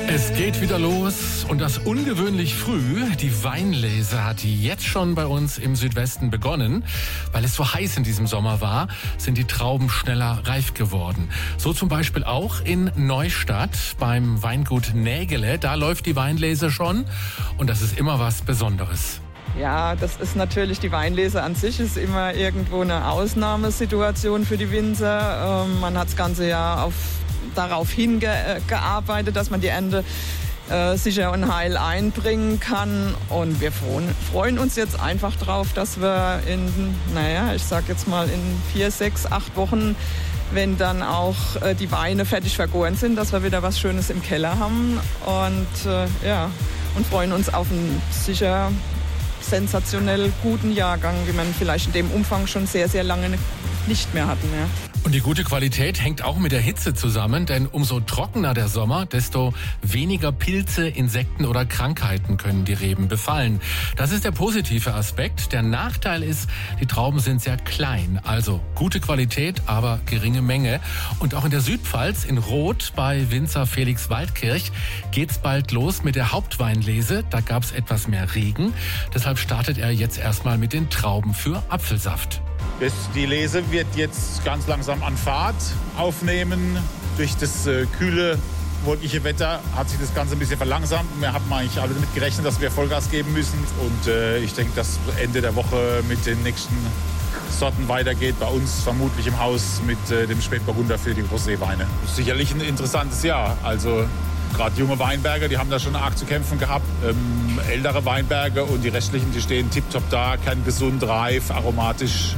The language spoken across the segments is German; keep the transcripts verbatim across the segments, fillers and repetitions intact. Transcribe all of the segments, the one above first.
Es geht wieder los und das ungewöhnlich früh. Die Weinlese hat jetzt schon bei uns im Südwesten begonnen. Weil es so heiß in diesem Sommer war, sind die Trauben schneller reif geworden. So zum Beispiel auch in Neustadt beim Weingut Nägele. Da läuft die Weinlese schon und das ist immer was Besonderes. Ja, das ist natürlich, die Weinlese an sich ist immer irgendwo eine Ausnahmesituation für die Winzer. Ähm, man hat das ganze Jahr auf darauf hingearbeitet, dass man die Ernte äh, sicher und heil einbringen kann. Und wir freuen, freuen uns jetzt einfach drauf, dass wir in, naja, ich sag jetzt mal in vier, sechs, acht Wochen, wenn dann auch äh, die Weine fertig vergoren sind, dass wir wieder was Schönes im Keller haben. Und äh, ja, und freuen uns auf einen sicher sensationell guten Jahrgang, wie man vielleicht in dem Umfang schon sehr, sehr lange nicht mehr hatten. Ja. Und die gute Qualität hängt auch mit der Hitze zusammen, denn umso trockener der Sommer, desto weniger Pilze, Insekten oder Krankheiten können die Reben befallen. Das ist der positive Aspekt. Der Nachteil ist, die Trauben sind sehr klein, also gute Qualität, aber geringe Menge. Und auch in der Südpfalz, in Roth bei Winzer Felix Waldkirch, geht's bald los mit der Hauptweinlese. Da gab's etwas mehr Regen, deshalb startet er jetzt erstmal mit den Trauben für Apfelsaft. Das, die Lese wird jetzt ganz langsam an Fahrt aufnehmen. Durch das äh, kühle, wolkige Wetter hat sich das Ganze ein bisschen verlangsamt. Wir haben eigentlich alle damit gerechnet, dass wir Vollgas geben müssen. Und äh, ich denke, dass Ende der Woche mit den nächsten Sorten weitergeht. Bei uns vermutlich im Haus mit äh, dem Spätburgunder für die Roséweine. Sicherlich ein interessantes Jahr. Also gerade junge Weinberge, die haben da schon arg zu kämpfen gehabt. Ähm, ältere Weinberge und die restlichen, die stehen tipptopp da, kerngesund, reif, aromatisch.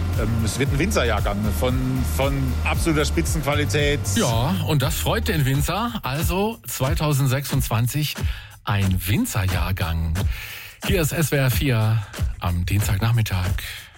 Es wird ein Winzerjahrgang von, von absoluter Spitzenqualität. Ja, und das freut den Winzer. Also zwanzig sechsundzwanzig ein Winzerjahrgang. Hier ist S W R vier am Dienstagnachmittag.